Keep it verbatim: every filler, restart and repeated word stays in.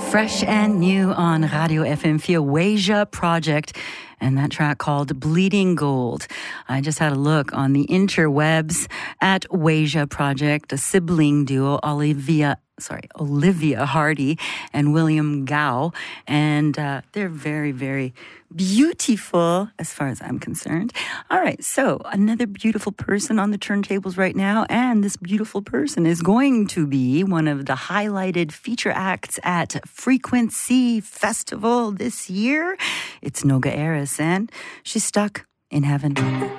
Fresh and new on Radio F M for Weija Project, and that track called Bleeding Gold. I just had a look on the interwebs at Weija Project, a sibling duo, Olivia sorry, Olivia Hardy and William Gao. And uh, they're very, very beautiful as far as I'm concerned. All right, so another beautiful person on the turntables right now. And this beautiful person is going to be one of the highlighted feature acts at Frequency Festival this year. It's Noga Eris, and she's stuck in heaven.